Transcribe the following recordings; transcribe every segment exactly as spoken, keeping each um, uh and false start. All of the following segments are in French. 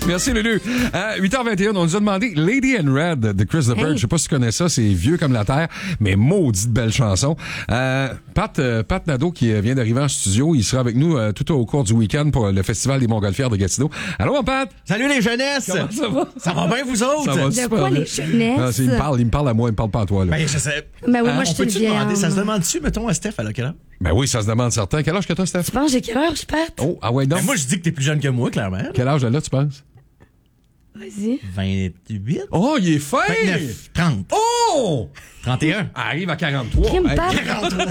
Merci, Lulu. Euh, huit heures vingt et un, on nous a demandé Lady in Red de Chris the Bird. Hey. Je sais pas si tu connais ça, c'est vieux comme la terre, mais maudite belle chanson. Euh, Pat, euh, Pat Nadeau qui euh, vient d'arriver en studio, il sera avec nous euh, tout au cours du week-end pour le Festival des Montgolfières de Gatineau. Allô, mon Pat? Salut les jeunesses! Comment ça va? Ça va bien, vous autres? Ça va De super quoi bien. les jeunesses? Non, c'est- il me parle, il me parle à moi, il me parle pas à toi, là. Ben, je sais. Ben oui, moi, on je suis une peut-tu demander, vieille ça se âme. demande-tu, mettons, à Steph, elle a quel âge? Ben oui, ça se demande certain. Quel âge que t'as, Steph? Tu penses j'ai quelle heure, je pète? Oh, ah ouais, non. Ben, moi, je dis que t'es plus jeune que moi, clairement. Quel âge elle a, tu penses? Vas-y. vingt-huit? Oh, il est fin! vingt-neuf? trente? Oh! trente et un? Arrive à quarante-trois. Crime, Hey, Pat.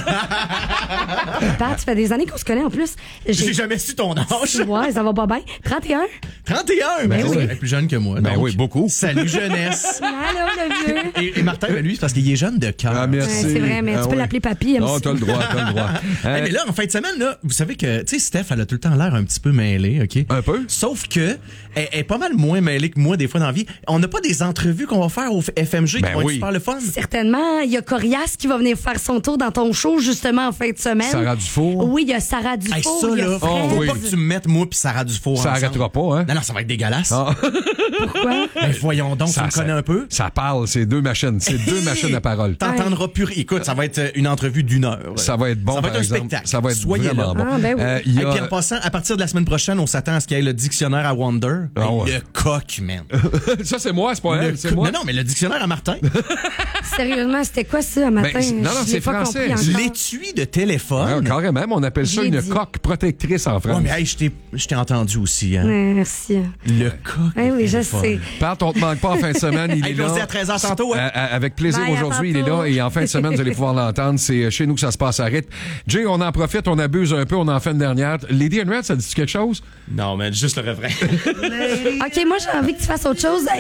Pat, ça fait des années qu'on se connaît en plus. J'ai jamais su ton âge. Ouais, ça va pas bien. trente et un? trente et un? Ben Ben oui. oui. Elle est plus jeune que moi. Ben donc. oui, beaucoup. Salut, jeunesse. Allô, le vieux. et, et Martin, ben lui, c'est parce qu'il est jeune de cœur. Ah, Ouais, merci. c'est vrai, mais Ah tu peux oui. l'appeler papy. Non, t'as le droit, t'as le droit. Euh, Hey, mais là, en fin de semaine, là, vous savez que, tu sais, Steph, elle a tout le temps l'air un petit peu mêlée, OK? Un peu? Sauf que, elle, elle est pas mal moins mêlée que moi, des fois, dans la vie. On n'a pas des entrevues qu'on va faire au F M G Ben qui vont oui. être super le fun. Certainement, il y a Corias qui va venir faire son tour dans ton show justement en fin de semaine. Sarah Dufour. Oui, il y a Sarah Dufour. Hey, ça, il y a là, Fred. Oh, faut oui. pas que tu me mettes moi pis Sarah Dufour Ça ensemble. arrêtera pas, hein? Non, non, ça va être dégueulasse. Ah. Pourquoi? Ben, voyons donc, Ça, tu me ça- connais un peu? Ça parle, c'est deux machines. C'est deux machines à parole. T'entendras plus. Écoute, ça va être une entrevue d'une heure. Ça va être bon, Ça va par être un exemple. spectacle. Ça va être Soyez vraiment là. bon. Ah, ben oui. Euh, il y Et a- puis en passant, à partir de la semaine prochaine, on s'attend à ce qu'il y ait le dictionnaire à Wonder. Ah Hey, ouais. Le coq, man. Ça, c'est moi, c'est pas Le elle, c'est co- moi. Non, non, mais le dictionnaire à Martin. Sérieusement, c'était quoi ça, un matin? Ben, non, non, Je c'est l'ai pas français. compris encore. L'étui de Ouais, téléphone. carrément, on appelle ça J'ai une dit. coque protectrice en France. Ouais, mais hey, je t'ai- je t'ai entendu aussi, hein. Ouais, merci. Le coq. Oui, de oui, je téléphone. sais. Pat, on te manque pas en fin de semaine, il Hey, est puis on se là. dit à treize heures tantôt, hein? Euh, euh, avec plaisir Bye, à aujourd'hui, il est tantôt. là et en fin de semaine, vous allez pouvoir l'entendre. C'est chez nous que ça se passe à rythme. Jay, on en profite, on abuse un peu, on en fait une dernière. Lady in Red, ça dit quelque chose? Non, mais juste le refrain. OK, moi, j'ai envie que tu fasses autre chose.